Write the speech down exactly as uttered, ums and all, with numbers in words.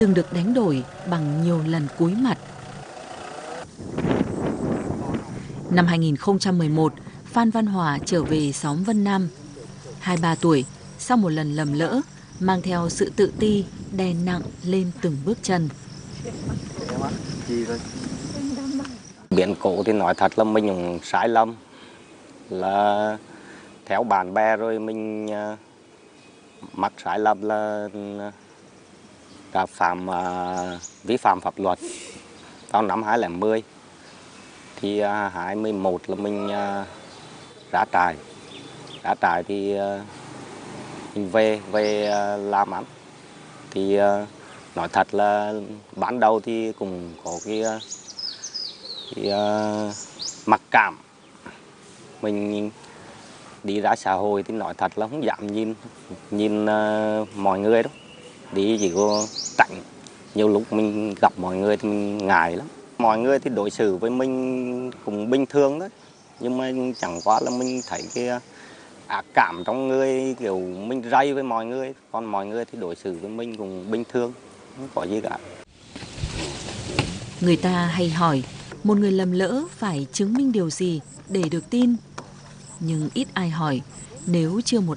từng được đánh đổi bằng nhiều lần cúi mặt. Năm hai nghìn không trăm mười một, Phan Văn Hòa trở về xóm Vân Nam. hai mươi ba tuổi, sau một lần lầm lỡ, mang theo sự tự ti đè nặng lên từng bước chân. Biến cố thì nói thật là mình cũng sai lầm, là theo bạn bè rồi mình uh, mắc sai lầm là đã phạm uh, vi phạm pháp luật. Vào năm hai nghìn không trăm mười thì uh, hai mươi mốt là mình uh, ra trại, ra trại thì uh, mình về về uh, làm ăn. Thì uh, nói thật là ban đầu thì cũng có cái, uh, cái uh, mặc cảm. Mình đi ra xã hội thì nói thật là không dám nhìn nhìn uh, mọi người đâu, đi chỉ có tránh. Nhiều lúc mình gặp mọi người thì mình ngại lắm. Mọi người thì đối xử với mình cũng bình thường đấy, nhưng mà chẳng qua là mình thấy cái ác cảm trong người, kiểu mình ray với mọi người, còn mọi người thì đối xử với mình cũng bình thường, không có gì cả. Người ta hay hỏi, một người lầm lỡ phải chứng minh điều gì để được tin? Nhưng ít ai hỏi, nếu chưa một